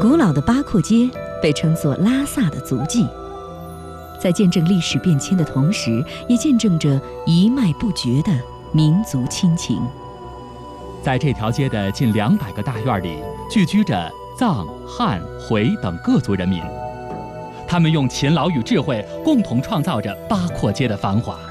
古老的八廓街被称作拉萨的足迹，在见证历史变迁的同时，也见证着一脉不绝的民族亲情。 在这条街的近200个大院里，聚居着藏、汉、回等各族人民，他们用勤劳与智慧共同创造着八廓街的繁华。